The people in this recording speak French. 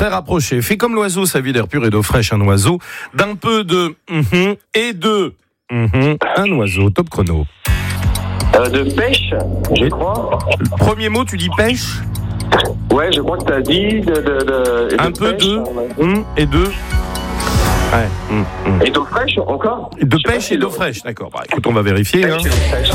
Très rapproché. Fait comme l'oiseau, sa vie d'air pur et d'eau fraîche, un oiseau. D'un peu de et de un oiseau. Top chrono. De pêche, je crois. Le premier mot, tu dis pêche. Ouais, je crois que t'as dit de Un peu pêche, de et de. Ouais. Et d'eau fraîche encore. De pêche et d'eau fraîche. D'accord. Bah, écoute, on va vérifier. Pêche et d'eau fraîche.